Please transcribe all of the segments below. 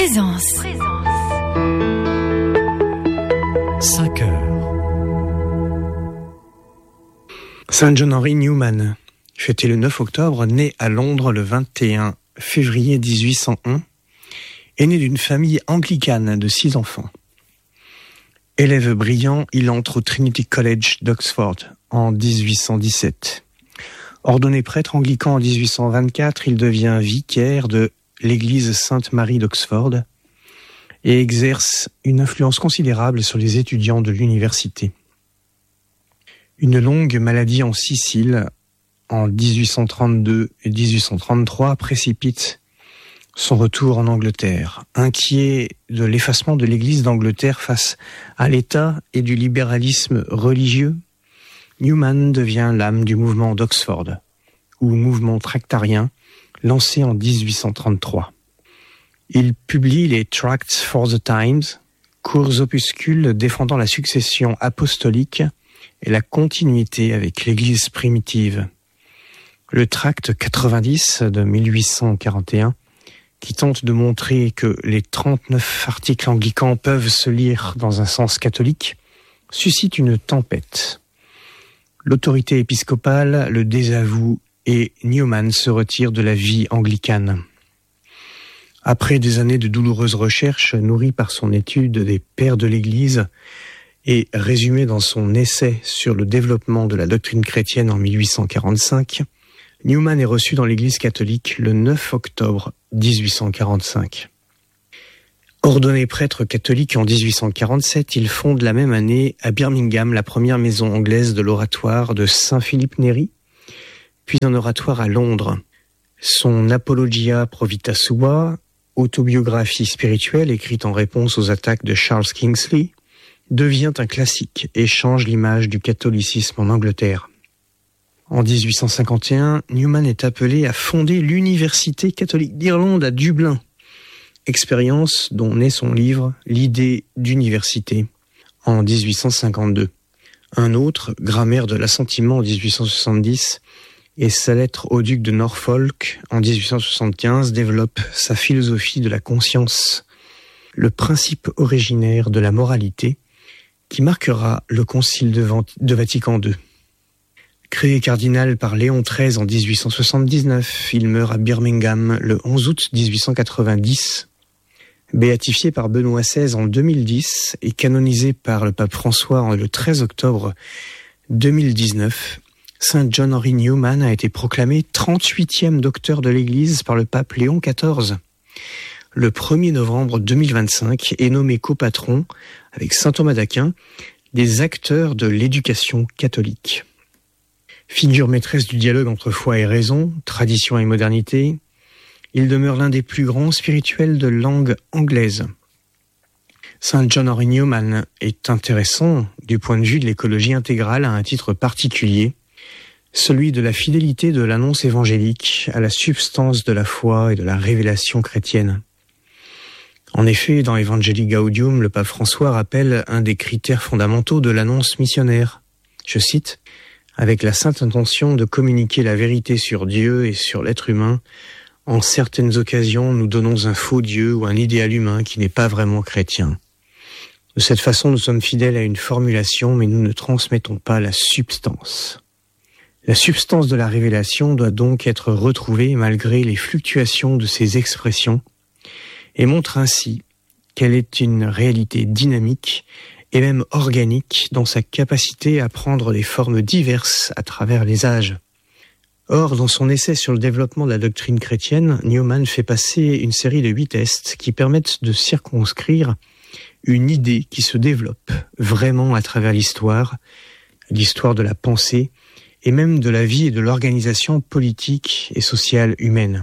Présence. 5 heures. Saint John Henry Newman, fêté le 9 octobre, né à Londres le 21 février 1801, est né d'une famille anglicane de 6 enfants. Élève brillant, il entre au Trinity College d'Oxford en 1817. Ordonné prêtre anglican en 1824, il devient vicaire de l'église Sainte-Marie d'Oxford et exerce une influence considérable sur les étudiants de l'université. Une longue maladie en Sicile en 1832 et 1833 précipite son retour en Angleterre. Inquiet de l'effacement de l'Église d'Angleterre face à l'État et du libéralisme religieux, Newman devient l'âme du mouvement d'Oxford, ou mouvement tractarien, lancé en 1833. Il publie les Tracts for the Times, courts opuscules défendant la succession apostolique et la continuité avec l'Église primitive. Le tract 90 de 1841, qui tente de montrer que les 39 articles anglicans peuvent se lire dans un sens catholique, suscite une tempête. L'autorité épiscopale le désavoue et Newman se retire de la vie anglicane. Après des années de douloureuses recherches, nourries par son étude des pères de l'Église et résumée dans son essai sur le développement de la doctrine chrétienne en 1845, Newman est reçu dans l'Église catholique le 9 octobre 1845. Ordonné prêtre catholique en 1847, il fonde la même année à Birmingham la première maison anglaise de l'oratoire de Saint-Philippe Néri, puis un oratoire à Londres. Son Apologia Pro Vita Sua, autobiographie spirituelle écrite en réponse aux attaques de Charles Kingsley, devient un classique et change l'image du catholicisme en Angleterre. En 1851, Newman est appelé à fonder l'Université catholique d'Irlande à Dublin, expérience dont naît son livre « L'idée d'université » en 1852. Un autre, « Grammaire de l'assentiment » en 1870, et sa lettre au duc de Norfolk en 1875 développe sa philosophie de la conscience, le principe originaire de la moralité, qui marquera le concile de Vatican II. Créé cardinal par Léon XIII en 1879, il meurt à Birmingham le 11 août 1890. Béatifié par Benoît XVI en 2010 et canonisé par le pape François le 13 octobre 2019, Saint John Henry Newman a été proclamé 38e docteur de l'Église par le pape Léon XIV. Le 1er novembre 2025 est nommé copatron, avec saint Thomas d'Aquin, des acteurs de l'éducation catholique. Figure maîtresse du dialogue entre foi et raison, tradition et modernité, il demeure l'un des plus grands spirituels de langue anglaise. Saint John Henry Newman est intéressant du point de vue de l'écologie intégrale à un titre particulier, celui de la fidélité de l'annonce évangélique à la substance de la foi et de la révélation chrétienne. En effet, dans Evangelii Gaudium, le pape François rappelle un des critères fondamentaux de l'annonce missionnaire. Je cite, « Avec la sainte intention de communiquer la vérité sur Dieu et sur l'être humain, en certaines occasions, nous donnons un faux Dieu ou un idéal humain qui n'est pas vraiment chrétien. De cette façon, nous sommes fidèles à une formulation, mais nous ne transmettons pas la substance. La substance de la révélation doit donc être retrouvée malgré les fluctuations de ses expressions et montre ainsi qu'elle est une réalité dynamique et même organique dans sa capacité à prendre des formes diverses à travers les âges. Or, dans son essai sur le développement de la doctrine chrétienne, Newman fait passer une série de 8 tests qui permettent de circonscrire une idée qui se développe vraiment à travers l'histoire de la pensée et même de la vie et de l'organisation politique et sociale humaine.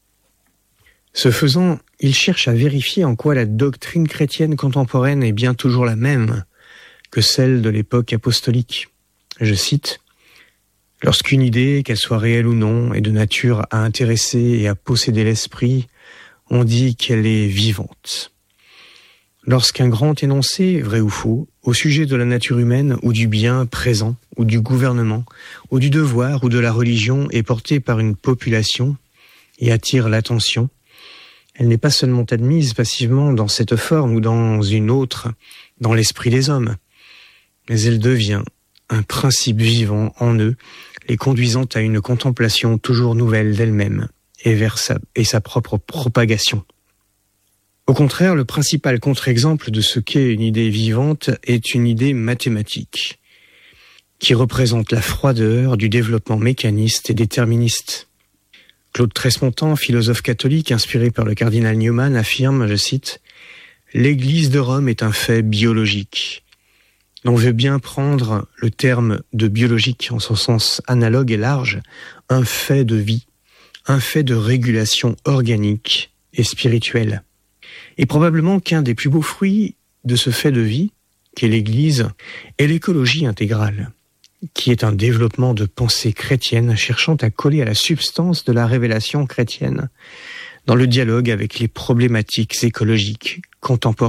Ce faisant, il cherche à vérifier en quoi la doctrine chrétienne contemporaine est bien toujours la même que celle de l'époque apostolique. Je cite, « Lorsqu'une idée, qu'elle soit réelle ou non, est de nature à intéresser et à posséder l'esprit, on dit qu'elle est vivante. Lorsqu'un grand énoncé, vrai ou faux, au sujet de la nature humaine ou du bien présent ou du gouvernement ou du devoir ou de la religion est porté par une population et attire l'attention, Elle n'est pas seulement admise passivement dans cette forme ou dans une autre, dans l'esprit des hommes, mais elle devient un principe vivant en eux, les conduisant à une contemplation toujours nouvelle d'elle-même et vers sa propre propagation. Au contraire, le principal contre-exemple de ce qu'est une idée vivante est une idée mathématique, qui représente la froideur du développement mécaniste et déterministe. Claude Tresmontant, philosophe catholique inspiré par le cardinal Newman, affirme, je cite, « L'Église de Rome est un fait biologique. L'on veut bien prendre le terme de biologique en son sens analogue et large, un fait de vie, un fait de régulation organique et spirituelle. Et probablement qu'un des plus beaux fruits de ce fait de vie, qu'est l'Église, est l'écologie intégrale, qui est un développement de pensée chrétienne cherchant à coller à la substance de la révélation chrétienne, dans le dialogue avec les problématiques écologiques contemporaines. »